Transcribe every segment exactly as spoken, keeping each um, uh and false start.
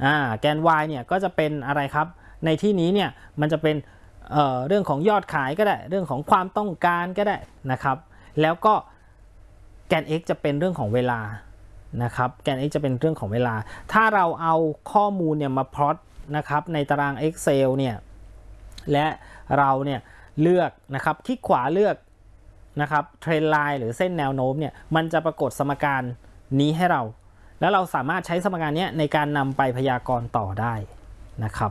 อ่าแกน y เนี่ยก็จะเป็นอะไรครับในที่นี้เนี่ยมันจะเป็นเอ่อเรื่องของยอดขายก็ได้เรื่องของความต้องการก็ได้นะครับแล้วก็แกน x จะเป็นเรื่องของเวลานะครับแกน x จะเป็นเรื่องของเวลาถ้าเราเอาข้อมูลเนี่ยมาพลอตนะครับในตาราง Excel เนี่ยและเราเนี่ยเลือกนะครับคลิกขวาเลือกนะครับเทรนไลน์หรือเส้นแนวโน้มเนี่ยมันจะปรากฏสมการนี้ให้เราแล้วเราสามารถใช้สมการนี้ในการนำไปพยากรณ์ต่อได้นะครับ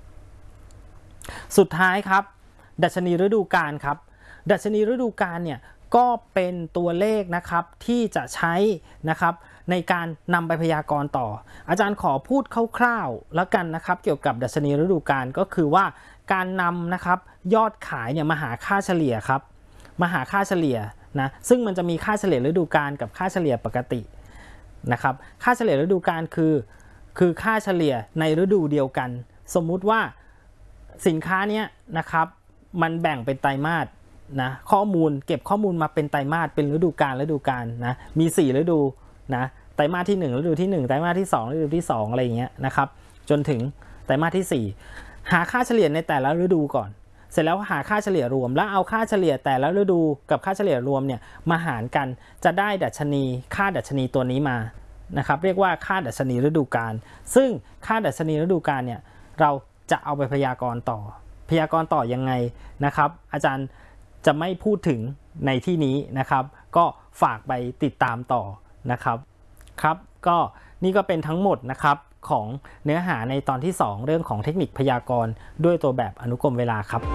สุดท้ายครับดัชนีฤดูกาลครับดัชนีฤดูกาลเนี่ยก็เป็นตัวเลขนะครับที่จะใช้นะครับในการนำไปพยากรณ์ต่ออาจารย์ขอพูดคร่าวๆแล้วกันนะครับเกี่ยวกับดัชนีฤดูกาลก็คือว่าการนำนะครับยอดขายเนี่ยมาหาค่าเฉลี่ยครับมาหาค่าเฉลี่ยนะซึ่งมันจะมีค่าเฉลี่ยฤดูกาลกับค่าเฉลี่ยปกตินะครับค่าเฉลี่ยฤดูกาลคือคือค่าเฉลี่ยในฤดูเดียวกันสมมุติว่าสินค้าเนี้ยนะครับมันแบ่งเป็นไตรมาสนะข้อมูลเก็บข้อมูลมาเป็นไตรมาสเป็นฤดูกาลฤดูกาลนะมีสี่ฤดูนะไตรมาสที่หนึ่งฤดูที่หนึ่งไตรมาสที่สองฤดูที่สองอะไรอย่างเงี้ยนะครับจนถึงไตรมาสที่สี่หาค่าเฉลี่ยในแต่ละฤดูก่อนเสร็จแล้วหาค่าเฉลี่ยรวมแล้วเอาค่าเฉลี่ยแต่ละฤดูกับค่าเฉลี่ยรวมเนี่ยมาหารกันจะได้ดัชนีค่าดัชนีตัวนี้มานะครับเรียกว่าค่าดัชนีฤดูกาลซึ่งค่าดัชนีฤดูกาลเนี่ยเราจะเอาไปพยากรณ์ต่อพยากรณ์ต่อยังไงนะครับอาจารย์จะไม่พูดถึงในที่นี้นะครับก็ฝากไปติดตามต่อนะครับครับก็นี่ก็เป็นทั้งหมดนะครับของเนื้อหาในตอนที่สองเรื่องของเทคนิคพยากรณ์ด้วยตัวแบบอนุกรมเวลาครับ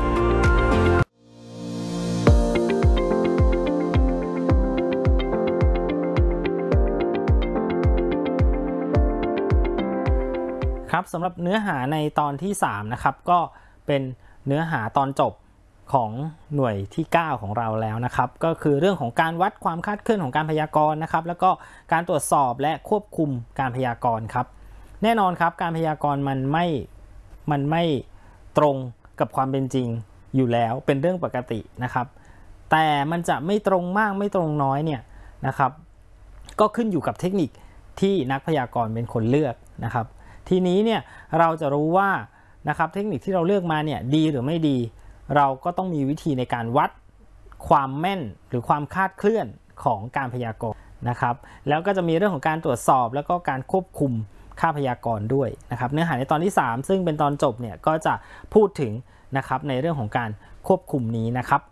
ครับสำหรับเนื้อหาในตอนที่สามนะครับก็เป็นเนื้อหาตอนจบของหน่วยที่เก้าของเราแล้วนะครับก็คือเรื่องของการวัดความคาดเคลื่อนของการพยากรณ์นะครับแล้วก็การตรวจสอบและควบคุมการพยากรณ์ครับแน่นอนครับการพยากรณ์มันไม่มันไม่ตรงกับความเป็นจริงอยู่แล้วเป็นเรื่องปกตินะครับแต่มันจะไม่ตรงมากไม่ตรงน้อยเนี่ยนะครับก็ขึ้นอยู่กับเทคนิคที่นักพยากรณ์เป็นคนเลือกนะครับทีนี้เนี่ยเราจะรู้ว่านะครับเทคนิคที่เราเลือกมาเนี่ยดีหรือไม่ดีเราก็ต้องมีวิธีในการวัดความแม่นหรือความคาดเคลื่อนของการพยากรณ์นะครับแล้วก็จะมีเรื่องของการตรวจสอบแล้วก็การควบคุมค่าพยากรณ์ด้วยนะครับเนื้อหาในตอนที่สามซึ่งเป็นตอนจบเนี่ยก็จะพูดถึงนะครับในเรื่องของการควบคุมนี้นะครับ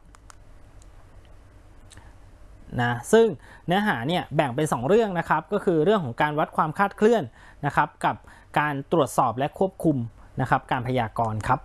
นะซึ่งเนื้อหาเนี่ยแบ่งเป็นสองเรื่องนะครับก็คือเรื่องของการวัดความคาดเคลื่อนนะครับกับการตรวจสอบและควบคุมนะครับการพยากรณ์ครับ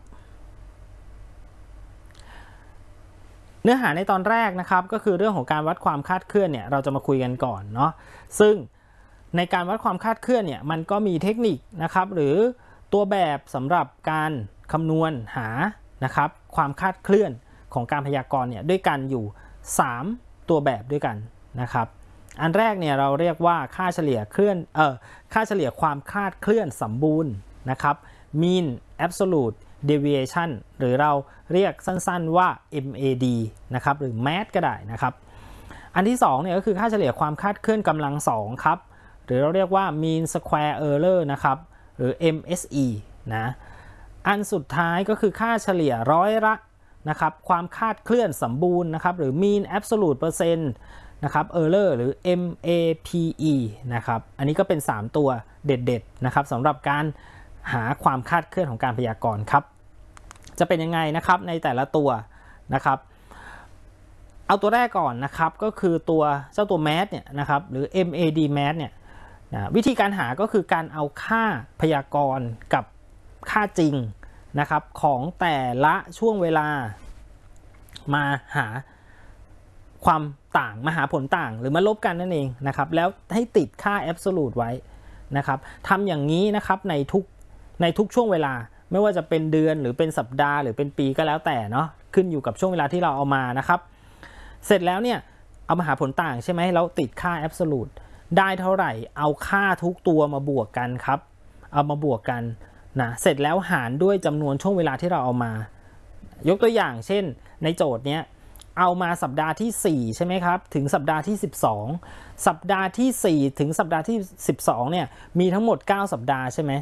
เนื้อหาในตอนแรกนะครับก็คือเรื่องของการวัดความคาดเคลื่อนเนี่ยเราจะมาคุยกันก่อนเนาะซึ่งในการวัดความคาดเคลื่อนเนี่ยมันก็มีเทคนิคนะครับหรือตัวแบบสำหรับการคำนวณหานะครับความคาดเคลื่อนของการพยากรณ์เนี่ยด้วยกันอยู่สามตัวแบบด้วยกันนะครับอันแรกเนี่ยเราเรียกว่าค่าเฉลี่ยเคลื่อนเอ่อค่าเฉลี่ยความคลาดเคลื่อนสมบูรณ์นะครับ mean absolute deviation หรือเราเรียกสั้นๆว่า เอ็ม เอ ดี นะครับหรือ แมท ก็ได้นะครับอันที่สองเนี่ยก็คือค่าเฉลี่ยความคลาดเคลื่อนกำลังสองครับหรือเราเรียกว่า mean square error นะครับหรือ เอ็ม เอส อี นะอันสุดท้ายก็คือค่าเฉลี่ยร้อยละนะครับความคลาดเคลื่อนสมบูรณ์นะครับหรือ mean absolute percent นะครับ error หรือ เอ็ม เอ พี อี นะครับอันนี้ก็เป็นสามตัวเด็ดๆนะครับสำหรับการหาความคาดเคลื่อนของการพยากรณ์ครับจะเป็นยังไงนะครับในแต่ละตัวนะครับเอาตัวแรกก่อนนะครับก็คือตัวเจ้าตัว แมท เนี่ยนะครับหรือ เอ็ม เอ ดี แมท เนี่ยนะวิธีการหาก็คือการเอาค่าพยากรณ์กับค่าจริงนะครับของแต่ละช่วงเวลามาหาความต่างมาหาผลต่างหรือมาลบกันนั่นเองนะครับแล้วให้ติดค่า absolute ไว้นะครับทำอย่างนี้นะครับในทุกในทุกช่วงเวลาไม่ว่าจะเป็นเดือนหรือเป็นสัปดาห์หรือเป็นปีก็แล้วแต่เนาะขึ้นอยู่กับช่วงเวลาที่เราเอามานะครับเสร็จแล้วเนี่ยเอามาหาผลต่างใช่ไหมแล้วติดค่า absolute ได้เท่าไหร่เอาค่าทุกตัวมาบวกกันครับเอามาบวกกันนะเสร็จแล้วหารด้วยจำนวนช่วงเวลาที่เราเอามายกตัวอย่างเช่นในโจทย์เนี้ยเอามาสัปดาห์ที่สี่ใช่ไหมครับถึงสัปดาห์ที่สิบสองสัปดาห์ที่สี่ถึงสัปดาห์ที่สิบสองเนี่ยมีทั้งหมดเก้าสัปดาห์ใช่ไหม